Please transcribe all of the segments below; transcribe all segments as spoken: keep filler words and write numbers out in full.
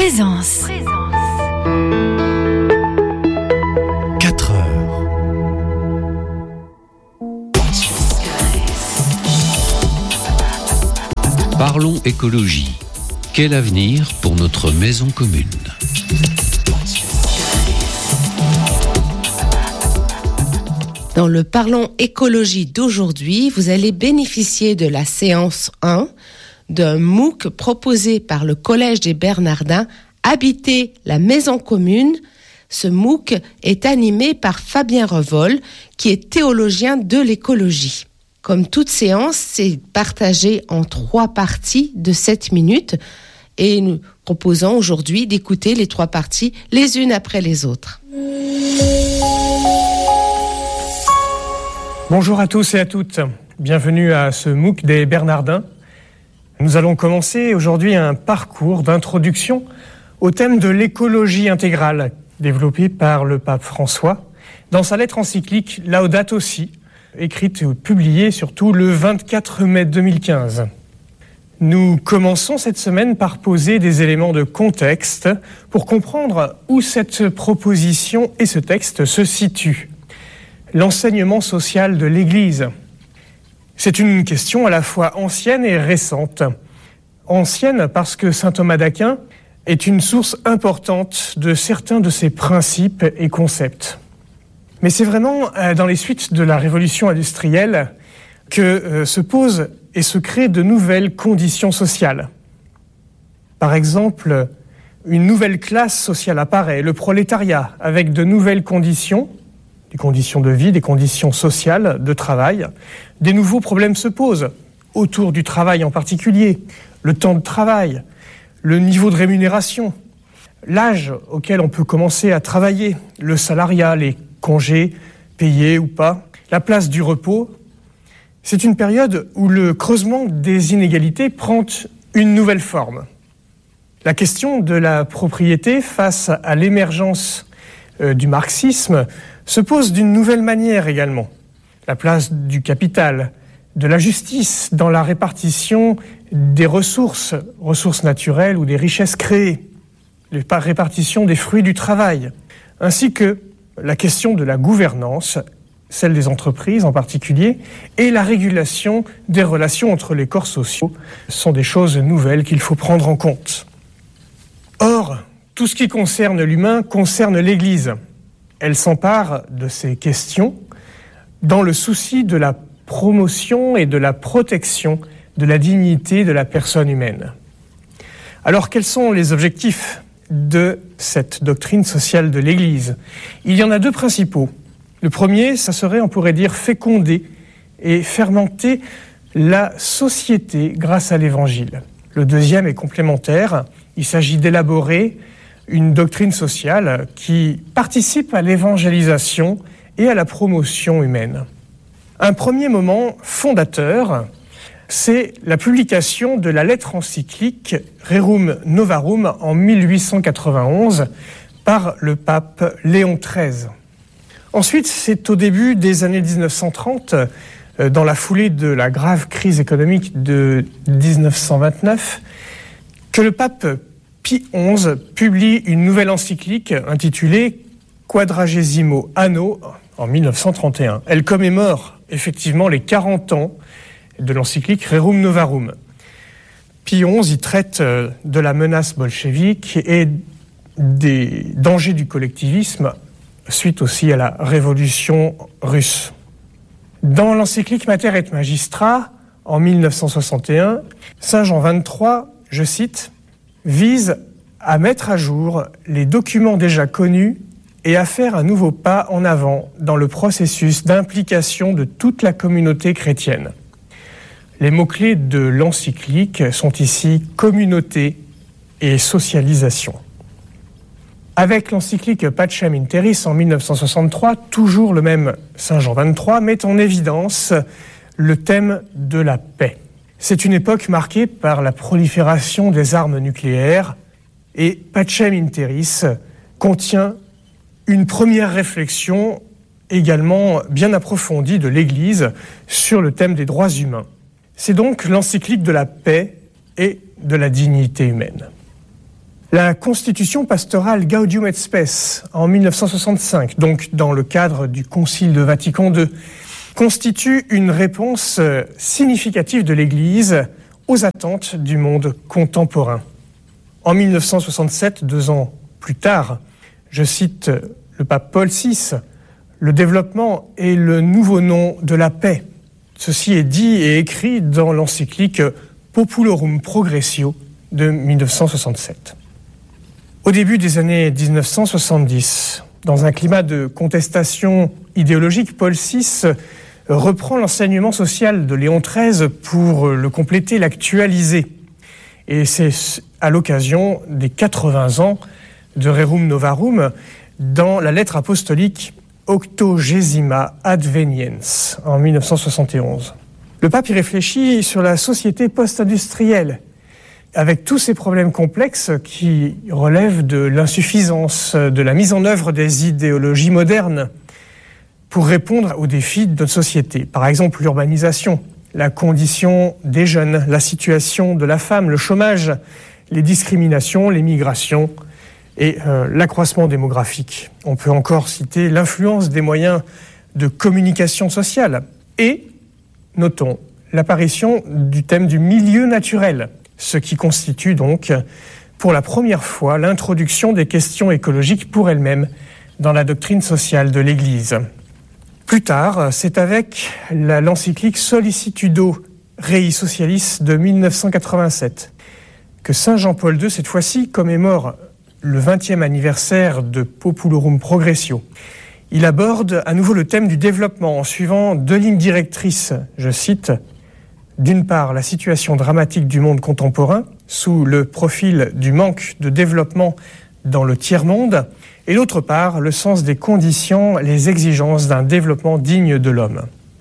Présence. quatre heures. Parlons écologie. Quel avenir pour notre maison commune ? Dans le Parlons écologie d'aujourd'hui, vous allez bénéficier de la séance un d'un MOOC proposé par le Collège des Bernardins, Habiter la maison commune. Ce MOOC est animé par Fabien Revol, qui est théologien de l'écologie. Comme toute séance, c'est partagé en trois parties de sept minutes et nous proposons aujourd'hui d'écouter les trois parties les unes après les autres. Bonjour à tous et à toutes, bienvenue à ce MOOC des Bernardins. Nous allons commencer aujourd'hui un parcours d'introduction au thème de l'écologie intégrale, développé par le pape François, dans sa lettre encyclique Laudato Si, écrite et publiée surtout le vingt-quatre mai deux mille quinze. Nous commençons cette semaine par poser des éléments de contexte pour comprendre où cette proposition et ce texte se situent. L'enseignement social de l'Église. C'est une question à la fois ancienne et récente. Ancienne parce que saint Thomas d'Aquin est une source importante de certains de ses principes et concepts. Mais c'est vraiment dans les suites de la révolution industrielle que euh, se posent et se créent de nouvelles conditions sociales. Par exemple, une nouvelle classe sociale apparaît, le prolétariat, avec de nouvelles conditions, des conditions de vie, des conditions sociales, de travail. Des nouveaux problèmes se posent, autour du travail en particulier, le temps de travail, le niveau de rémunération, l'âge auquel on peut commencer à travailler, le salariat, les congés, payés ou pas, la place du repos. C'est une période où le creusement des inégalités prend une nouvelle forme. La question de la propriété face à l'émergence euh, du marxisme se pose d'une nouvelle manière également. La place du capital, de la justice dans la répartition des ressources, ressources naturelles ou des richesses créées, la répartition des fruits du travail, ainsi que la question de la gouvernance, celle des entreprises en particulier, et la régulation des relations entre les corps sociaux sont des choses nouvelles qu'il faut prendre en compte. Or, tout ce qui concerne l'humain concerne l'Église. Elle s'empare de ces questions dans le souci de la promotion et de la protection de la dignité de la personne humaine. Alors, quels sont les objectifs de cette doctrine sociale de l'Église ? Il y en a deux principaux. Le premier, ça serait, on pourrait dire, féconder et fermenter la société grâce à l'Évangile. Le deuxième est complémentaire. Il s'agit d'élaborer une doctrine sociale qui participe à l'évangélisation et à la promotion humaine. Un premier moment fondateur, c'est la publication de la lettre encyclique Rerum Novarum en mille huit cent quatre-vingt-onze par le pape Léon treize. Ensuite, c'est au début des années dix-neuf cent trente, dans la foulée de la grave crise économique de dix-neuf cent vingt-neuf, que le pape Pie onze publie une nouvelle encyclique intitulée Quadragesimo Anno en mille neuf cent trente et un. Elle commémore effectivement les quarante ans de l'encyclique Rerum Novarum. Pie onze y traite de la menace bolchevique et des dangers du collectivisme suite aussi à la révolution russe. Dans l'encyclique Mater et Magistra en mille neuf cent soixante et un, Saint Jean vingt-trois, je cite, vise à mettre à jour les documents déjà connus et à faire un nouveau pas en avant dans le processus d'implication de toute la communauté chrétienne. Les mots-clés de l'encyclique sont ici communauté et socialisation. Avec l'encyclique Pacem in Terris en mille neuf cent soixante-trois, toujours le même Saint Jean vingt-trois met en évidence le thème de la paix. C'est une époque marquée par la prolifération des armes nucléaires et Pacem in Terris contient une première réflexion également bien approfondie de l'Église sur le thème des droits humains. C'est donc l'encyclique de la paix et de la dignité humaine. La constitution pastorale Gaudium et Spes en mille neuf cent soixante-cinq, donc dans le cadre du Concile de Vatican deux, constitue une réponse significative de l'Église aux attentes du monde contemporain. En mille neuf cent soixante-sept, deux ans plus tard, je cite le pape Paul six, « Le développement est le nouveau nom de la paix ». Ceci est dit et écrit dans l'encyclique Populorum Progressio de mille neuf cent soixante-sept. Au début des années dix-neuf cent soixante-dix, dans un climat de contestation idéologique, Paul six reprend l'enseignement social de Léon treize pour le compléter, l'actualiser. Et c'est à l'occasion des quatre-vingts ans de Rerum Novarum dans la lettre apostolique Octogesima Adveniens en mille neuf cent soixante et onze. Le pape y réfléchit sur la société post-industrielle, avec tous ces problèmes complexes qui relèvent de l'insuffisance de la mise en œuvre des idéologies modernes pour répondre aux défis de notre société. Par exemple, l'urbanisation, la condition des jeunes, la situation de la femme, le chômage, les discriminations, les migrations et euh, l'accroissement démographique. On peut encore citer l'influence des moyens de communication sociale et, notons, l'apparition du thème du milieu naturel, ce qui constitue donc pour la première fois l'introduction des questions écologiques pour elles-mêmes dans la doctrine sociale de l'Église. Plus tard, c'est avec la, l'encyclique Sollicitudo Rei Socialis de mille neuf cent quatre-vingt-sept que saint Jean-Paul deux, cette fois-ci, commémore le vingtième anniversaire de Populorum Progressio. Il aborde à nouveau le thème du développement en suivant deux lignes directrices, je cite, d'une part, la situation dramatique du monde contemporain, sous le profil du manque de développement dans le tiers-monde, et d'autre part, le sens des conditions, les exigences d'un développement digne de l'homme.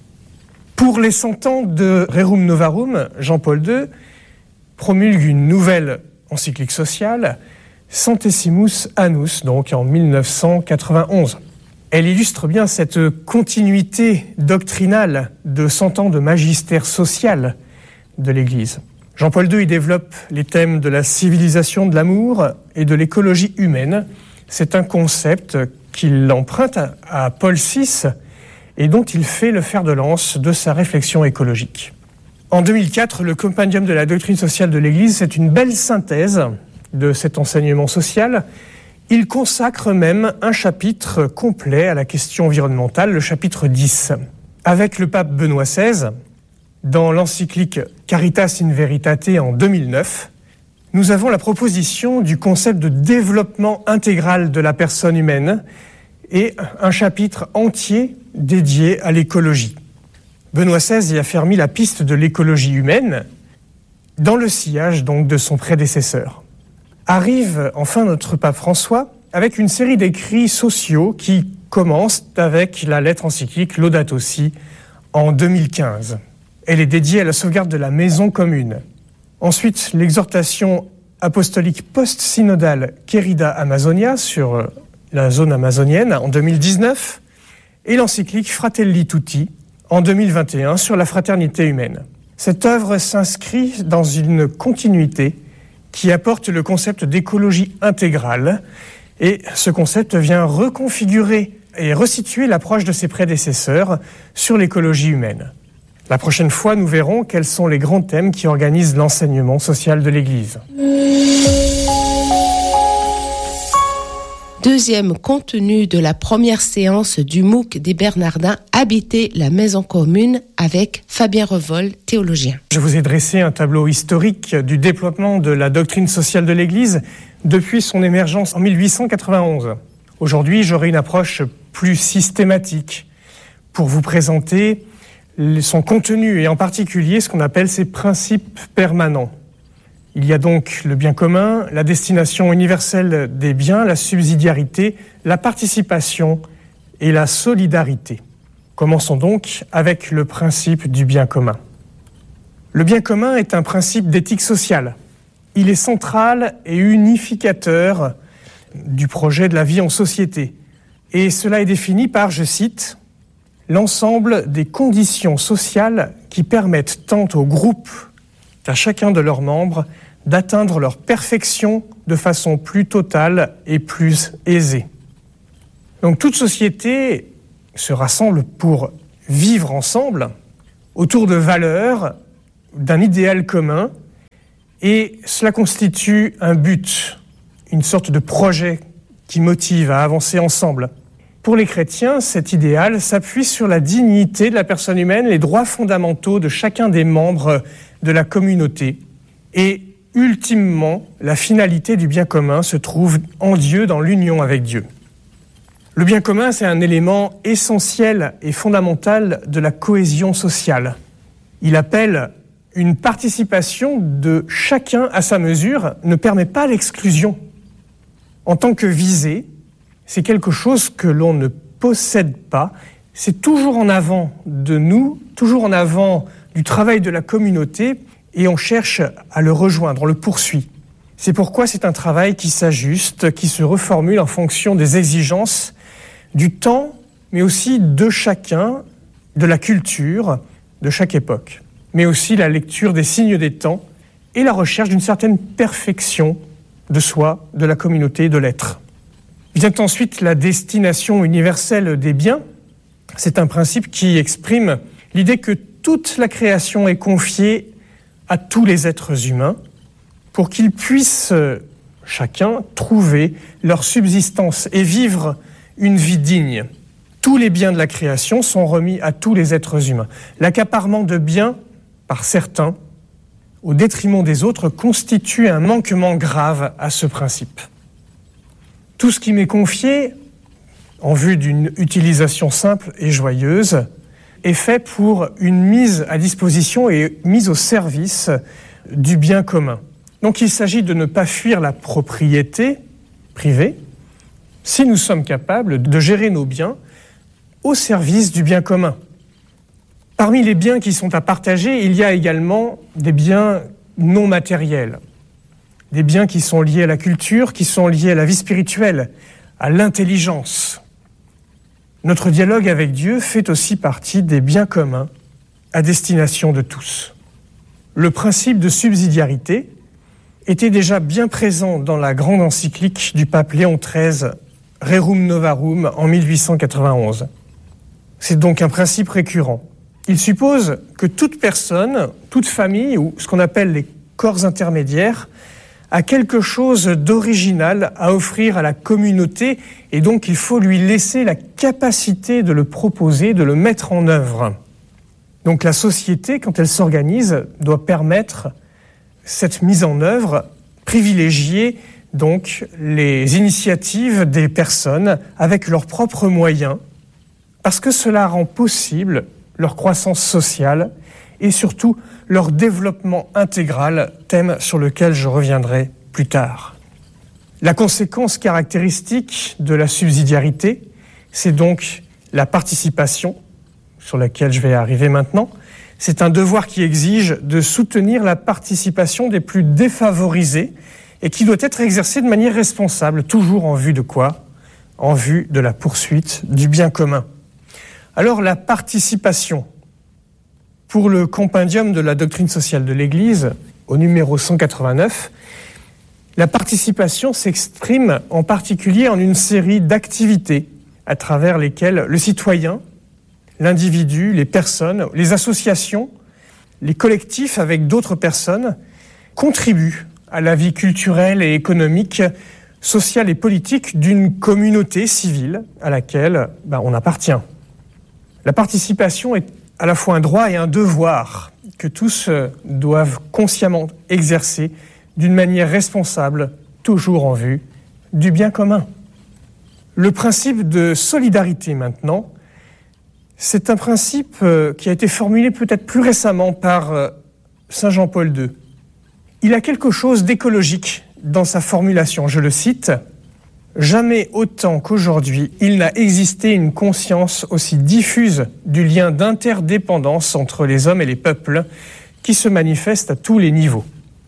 Pour les cent ans de Rerum Novarum, Jean-Paul deux promulgue une nouvelle encyclique sociale, Centesimus Annus, donc en mille neuf cent quatre-vingt-onze. Elle illustre bien cette continuité doctrinale de cent ans de magistère social de l'Église. Jean-Paul deux y développe les thèmes de la civilisation de l'amour et de l'écologie humaine. C'est un concept qu'il emprunte à Paul six et dont il fait le fer de lance de sa réflexion écologique. En deux mille quatre, le Compendium de la doctrine sociale de l'Église, c'est une belle synthèse de cet enseignement social. Il consacre même un chapitre complet à la question environnementale, le chapitre dix. Avec le pape Benoît seize, dans l'encyclique Caritas in Veritate en deux mille neuf, nous avons la proposition du concept de développement intégral de la personne humaine et un chapitre entier dédié à l'écologie. Benoît seize y a fermé la piste de l'écologie humaine dans le sillage donc de son prédécesseur. Arrive enfin notre pape François avec une série d'écrits sociaux qui commencent avec la lettre encyclique Laudato Si en deux mille quinze. Elle est dédiée à la sauvegarde de la maison commune. Ensuite, l'exhortation apostolique post-synodale Querida Amazonia sur la zone amazonienne en deux mille dix-neuf et l'encyclique Fratelli Tutti en deux mille vingt et un sur la fraternité humaine. Cette œuvre s'inscrit dans une continuité qui apporte le concept d'écologie intégrale et ce concept vient reconfigurer et resituer l'approche de ses prédécesseurs sur l'écologie humaine. La prochaine fois, nous verrons quels sont les grands thèmes qui organisent l'enseignement social de l'Église. Deuxième contenu de la première séance du M O O C des Bernardins, Habiter la maison commune avec Fabien Revol, théologien. Je vous ai dressé un tableau historique du déploiement de la doctrine sociale de l'Église depuis son émergence en mille huit cent quatre-vingt-onze. Aujourd'hui, j'aurai une approche plus systématique pour vous présenter son contenu et en particulier ce qu'on appelle ses principes permanents. Il y a donc le bien commun, la destination universelle des biens, la subsidiarité, la participation et la solidarité. Commençons donc avec le principe du bien commun. Le bien commun est un principe d'éthique sociale. Il est central et unificateur du projet de la vie en société. Et cela est défini par, je cite, l'ensemble des conditions sociales qui permettent tant au groupe qu'à chacun de leurs membres d'atteindre leur perfection de façon plus totale et plus aisée. Donc toute société se rassemble pour vivre ensemble autour de valeurs, d'un idéal commun, et cela constitue un but, une sorte de projet qui motive à avancer ensemble. Pour les chrétiens, cet idéal s'appuie sur la dignité de la personne humaine, les droits fondamentaux de chacun des membres de la communauté. Et ultimement, la finalité du bien commun se trouve en Dieu, dans l'union avec Dieu. Le bien commun, c'est un élément essentiel et fondamental de la cohésion sociale. Il appelle une participation de chacun à sa mesure, ne permet pas l'exclusion. En tant que visée, c'est quelque chose que l'on ne possède pas. C'est toujours en avant de nous, toujours en avant du travail de la communauté, et on cherche à le rejoindre, on le poursuit. C'est pourquoi c'est un travail qui s'ajuste, qui se reformule en fonction des exigences du temps, mais aussi de chacun, de la culture, de chaque époque. Mais aussi la lecture des signes des temps et la recherche d'une certaine perfection de soi, de la communauté, de l'être. Vient ensuite la destination universelle des biens. C'est un principe qui exprime l'idée que toute la création est confiée à tous les êtres humains pour qu'ils puissent chacun trouver leur subsistance et vivre une vie digne. Tous les biens de la création sont remis à tous les êtres humains. L'accaparement de biens par certains, au détriment des autres, constitue un manquement grave à ce principe. Tout ce qui m'est confié, en vue d'une utilisation simple et joyeuse, est fait pour une mise à disposition et mise au service du bien commun. Donc il s'agit de ne pas fuir la propriété privée, si nous sommes capables de gérer nos biens au service du bien commun. Parmi les biens qui sont à partager, il y a également des biens non matériels, des biens qui sont liés à la culture, qui sont liés à la vie spirituelle, à l'intelligence. Notre dialogue avec Dieu fait aussi partie des biens communs à destination de tous. Le principe de subsidiarité était déjà bien présent dans la grande encyclique du pape Léon treize, Rerum Novarum, en mille huit cent quatre-vingt-onze. C'est donc un principe récurrent. Il suppose que toute personne, toute famille, ou ce qu'on appelle les corps intermédiaires, a quelque chose d'original à offrir à la communauté, et donc il faut lui laisser la capacité de le proposer, de le mettre en œuvre. Donc la société, quand elle s'organise, doit permettre cette mise en œuvre, privilégier donc les initiatives des personnes avec leurs propres moyens, parce que cela rend possible leur croissance sociale et surtout leur développement intégral, thème sur lequel je reviendrai plus tard. La conséquence caractéristique de la subsidiarité, c'est donc la participation, sur laquelle je vais arriver maintenant. C'est un devoir qui exige de soutenir la participation des plus défavorisés et qui doit être exercé de manière responsable, toujours en vue de quoi ? En vue de la poursuite du bien commun. Alors la participation, pour le compendium de la doctrine sociale de l'Église, au numéro cent quatre-vingt-neuf, la participation s'exprime en particulier en une série d'activités à travers lesquelles le citoyen, l'individu, les personnes, les associations, les collectifs avec d'autres personnes contribuent à la vie culturelle et économique, sociale et politique d'une communauté civile à laquelle ben, on appartient. La participation est à la fois un droit et un devoir que tous doivent consciemment exercer d'une manière responsable, toujours en vue du bien commun. Le principe de solidarité maintenant, c'est un principe qui a été formulé peut-être plus récemment par Saint Jean-Paul deux. Il a quelque chose d'écologique dans sa formulation, je le cite, « Jamais autant qu'aujourd'hui, il n'a existé une conscience aussi diffuse du lien d'interdépendance entre les hommes et les peuples qui se manifeste à tous les niveaux. »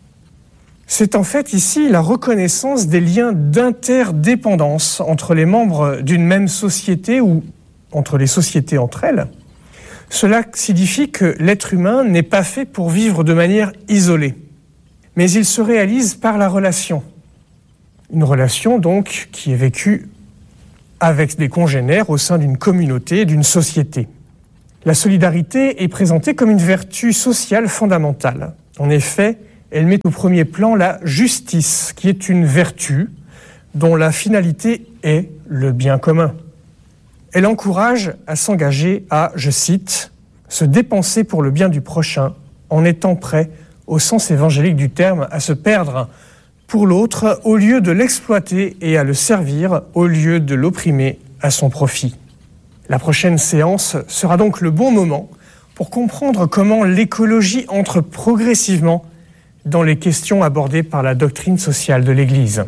C'est en fait ici la reconnaissance des liens d'interdépendance entre les membres d'une même société ou entre les sociétés entre elles. Cela signifie que l'être humain n'est pas fait pour vivre de manière isolée, mais il se réalise par la relation. Une relation donc qui est vécue avec des congénères au sein d'une communauté, d'une société. La solidarité est présentée comme une vertu sociale fondamentale. En effet, elle met au premier plan la justice, qui est une vertu dont la finalité est le bien commun. Elle encourage à s'engager à, je cite, « se dépenser pour le bien du prochain en étant prêt, au sens évangélique du terme, à se perdre pour l'autre au lieu de l'exploiter et à le servir au lieu de l'opprimer à son profit. » La prochaine séance sera donc le bon moment pour comprendre comment l'écologie entre progressivement dans les questions abordées par la doctrine sociale de l'Église.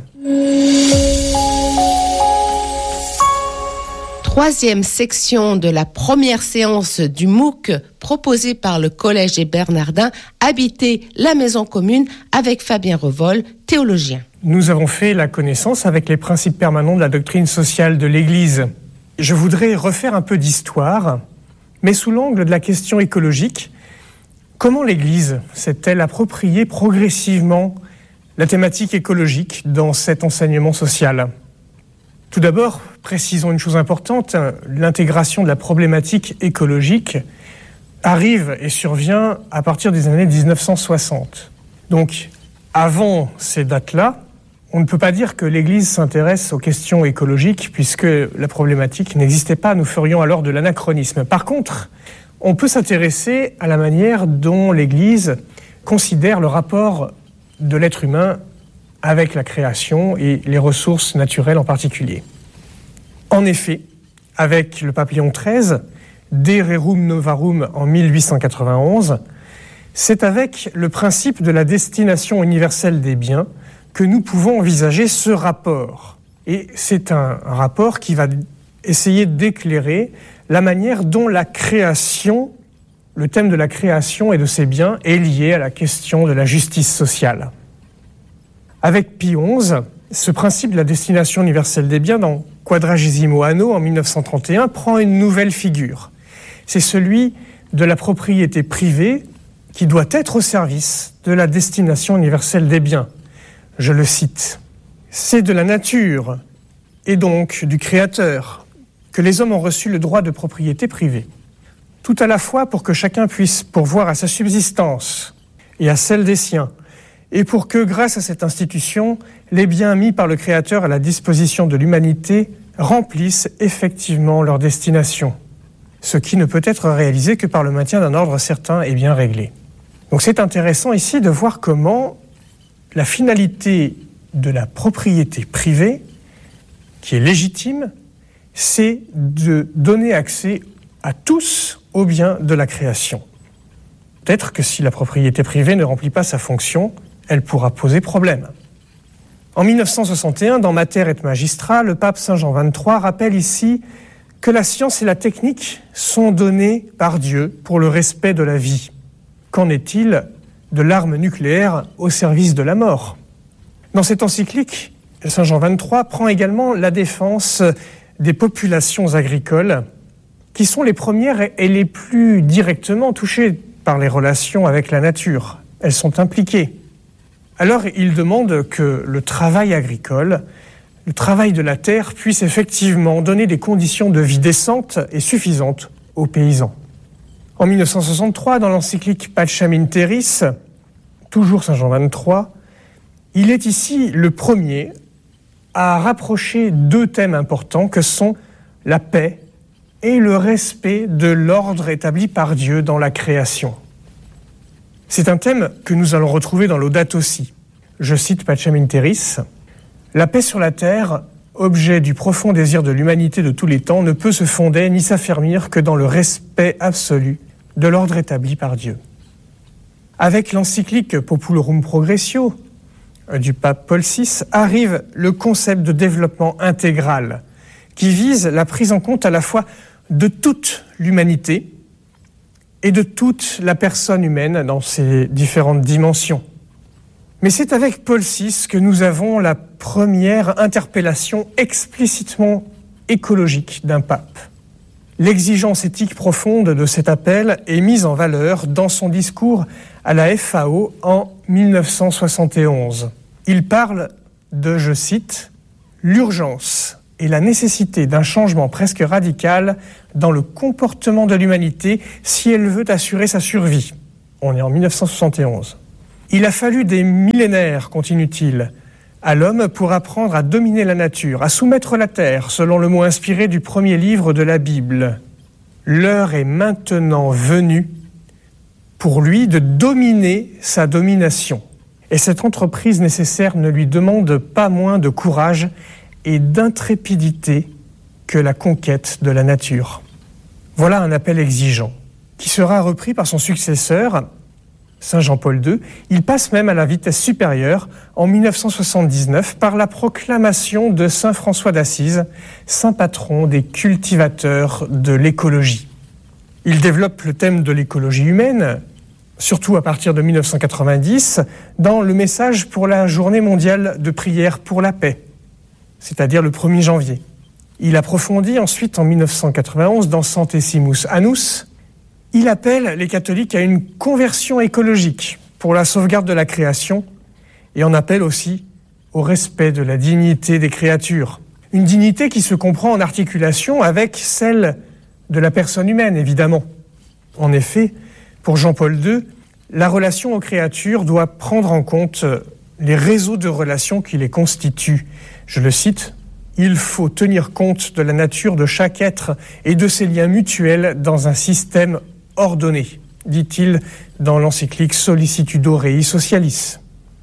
Troisième section de la première séance du MOOC proposée par le Collège des Bernardins, Habiter la maison commune avec Fabien Revol, théologien. Nous avons fait la connaissance avec les principes permanents de la doctrine sociale de l'Église. Je voudrais refaire un peu d'histoire, mais sous l'angle de la question écologique. Comment l'Église s'est-elle appropriée progressivement la thématique écologique dans cet enseignement social ? Tout d'abord, précisons une chose importante, l'intégration de la problématique écologique arrive et survient à partir des années dix-neuf cent soixante. Donc, avant ces dates-là, on ne peut pas dire que l'Église s'intéresse aux questions écologiques puisque la problématique n'existait pas, nous ferions alors de l'anachronisme. Par contre, on peut s'intéresser à la manière dont l'Église considère le rapport de l'être humain avec la création et les ressources naturelles en particulier. En effet, avec le pape Léon treize, De Rerum Novarum en mille huit cent quatre-vingt-onze, c'est avec le principe de la destination universelle des biens que nous pouvons envisager ce rapport. Et c'est un rapport qui va essayer d'éclairer la manière dont la création, le thème de la création et de ses biens est lié à la question de la justice sociale. Avec Pie onze, ce principe de la destination universelle des biens dans Quadragesimo Anno en mille neuf cent trente et un prend une nouvelle figure. C'est celui de la propriété privée qui doit être au service de la destination universelle des biens. Je le cite. « C'est de la nature, et donc du Créateur, que les hommes ont reçu le droit de propriété privée, tout à la fois pour que chacun puisse pourvoir à sa subsistance et à celle des siens, et pour que, grâce à cette institution, les biens mis par le Créateur à la disposition de l'humanité remplissent effectivement leur destination, ce qui ne peut être réalisé que par le maintien d'un ordre certain et bien réglé. » Donc c'est intéressant ici de voir comment la finalité de la propriété privée, qui est légitime, c'est de donner accès à tous aux biens de la création. Peut-être que si la propriété privée ne remplit pas sa fonction, elle pourra poser problème. En mille neuf cent soixante et un, dans Mater et Magistra, le pape Saint Jean vingt-trois rappelle ici que la science et la technique sont données par Dieu pour le respect de la vie. Qu'en est-il de l'arme nucléaire au service de la mort ? Dans cette encyclique, Saint Jean vingt-trois prend également la défense des populations agricoles qui sont les premières et les plus directement touchées par les relations avec la nature. Elles sont impliquées. Alors il demande que le travail agricole, le travail de la terre, puisse effectivement donner des conditions de vie décentes et suffisantes aux paysans. En mille neuf cent soixante-trois, dans l'encyclique Pacem in Terris, toujours Saint Jean vingt-trois, il est ici le premier à rapprocher deux thèmes importants que sont la paix et le respect de l'ordre établi par Dieu dans la création. C'est un thème que nous allons retrouver dans Laudato Si. Je cite Pacem in Terris, « La paix sur la terre, objet du profond désir de l'humanité de tous les temps, ne peut se fonder ni s'affermir que dans le respect absolu de l'ordre établi par Dieu. » Avec l'encyclique Populorum Progressio du pape Paul six, arrive le concept de développement intégral qui vise la prise en compte à la fois de toute l'humanité et de toute la personne humaine dans ses différentes dimensions. Mais c'est avec Paul six que nous avons la première interpellation explicitement écologique d'un pape. L'exigence éthique profonde de cet appel est mise en valeur dans son discours à la F A O en mille neuf cent soixante et onze. Il parle de, je cite, « l'urgence et la nécessité d'un changement presque radical dans le comportement de l'humanité si elle veut assurer sa survie. » On est en dix-neuf cent soixante et onze. « Il a fallu des millénaires, continue-t-il, à l'homme pour apprendre à dominer la nature, à soumettre la terre, selon le mot inspiré du premier livre de la Bible. L'heure est maintenant venue pour lui de dominer sa domination. Et cette entreprise nécessaire ne lui demande pas moins de courage et d'intrépidité que la conquête de la nature. » Voilà un appel exigeant, qui sera repris par son successeur, Saint Jean-Paul deux. Il passe même à la vitesse supérieure en dix-neuf cent soixante-dix-neuf par la proclamation de Saint François d'Assise, saint patron des cultivateurs de l'écologie. Il développe le thème de l'écologie humaine, surtout à partir de dix-neuf cent quatre-vingt-dix, dans le message pour la journée mondiale de prière pour la paix, c'est-à-dire le premier janvier. Il approfondit ensuite en dix-neuf cent quatre-vingt-onze dans Centesimus Annus. Il appelle les catholiques à une conversion écologique pour la sauvegarde de la création et en appelle aussi au respect de la dignité des créatures. Une dignité qui se comprend en articulation avec celle de la personne humaine, évidemment. En effet, pour Jean-Paul deux, la relation aux créatures doit prendre en compte les réseaux de relations qui les constituent. Je le cite, « Il faut tenir compte de la nature de chaque être et de ses liens mutuels dans un système ordonné », dit-il dans l'encyclique Sollicitudo Rei Socialis.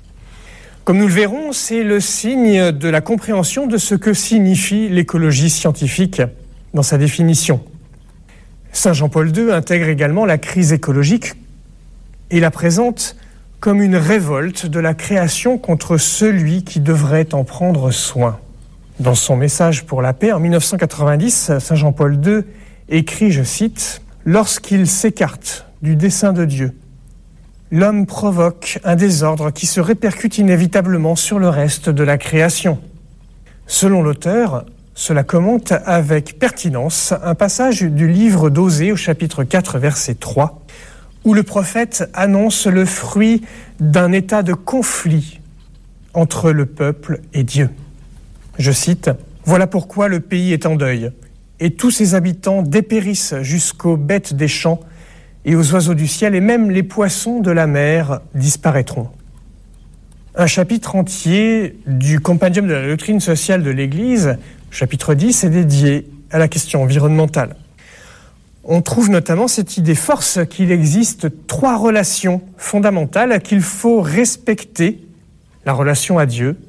Comme nous le verrons, c'est le signe de la compréhension de ce que signifie l'écologie scientifique dans sa définition. Saint Jean-Paul deux intègre également la crise écologique et la présente comme une révolte de la création contre celui qui devrait en prendre soin. Dans son message pour la paix en dix-neuf cent quatre-vingt-dix, Saint Jean-Paul deux écrit, je cite, « Lorsqu'il s'écarte du dessein de Dieu, l'homme provoque un désordre qui se répercute inévitablement sur le reste de la création. » Selon l'auteur, cela commente avec pertinence un passage du livre d'Osée au chapitre quatre, verset trois, où le prophète annonce le fruit d'un état de conflit entre le peuple et Dieu. Je cite, « Voilà pourquoi le pays est en deuil, et tous ses habitants dépérissent jusqu'aux bêtes des champs et aux oiseaux du ciel, et même les poissons de la mer disparaîtront. » Un chapitre entier du Compendium de la doctrine sociale de l'Église, chapitre dix, est dédié à la question environnementale. On trouve notamment cette idée force qu'il existe trois relations fondamentales qu'il faut respecter, la relation à Dieu,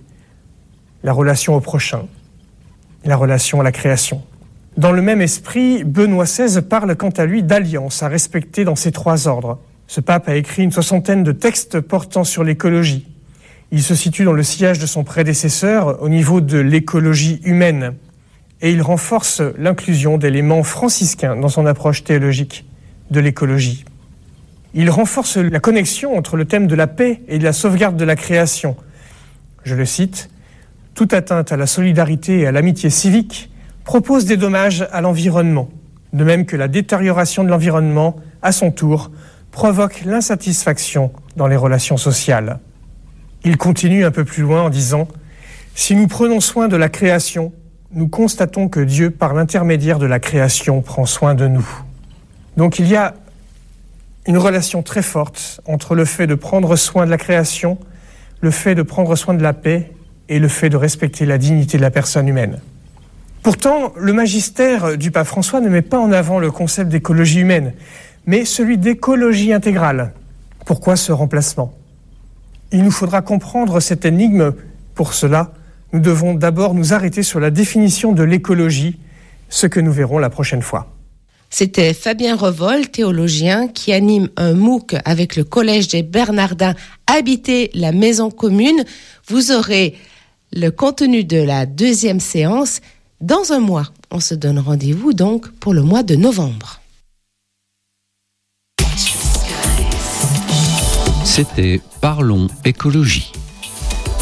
la relation au prochain, et la relation à la création. Dans le même esprit, Benoît seize parle quant à lui d'alliance à respecter dans ces trois ordres. Ce pape a écrit une soixantaine de textes portant sur l'écologie. Il se situe dans le sillage de son prédécesseur au niveau de l'écologie humaine. Et il renforce l'inclusion d'éléments franciscains dans son approche théologique de l'écologie. Il renforce la connexion entre le thème de la paix et de la sauvegarde de la création. Je le cite, « Toute atteinte à la solidarité et à l'amitié civique propose des dommages à l'environnement, de même que la détérioration de l'environnement, à son tour, provoque l'insatisfaction dans les relations sociales. » Il continue un peu plus loin en disant « Si nous prenons soin de la création, nous constatons que Dieu, par l'intermédiaire de la création, prend soin de nous. » Donc il y a une relation très forte entre le fait de prendre soin de la création, le fait de prendre soin de la paix et le fait de respecter la dignité de la personne humaine. Pourtant, le magistère du pape François ne met pas en avant le concept d'écologie humaine, mais celui d'écologie intégrale. Pourquoi ce remplacement ? Il nous faudra comprendre cette énigme. Pour cela, nous devons d'abord nous arrêter sur la définition de l'écologie, ce que nous verrons la prochaine fois. C'était Fabien Revol, théologien, qui anime un MOOC avec le Collège des Bernardins Habiter la maison commune. Vous aurez le contenu de la deuxième séance dans un mois. On se donne rendez-vous donc pour le mois de novembre. C'était Parlons écologie.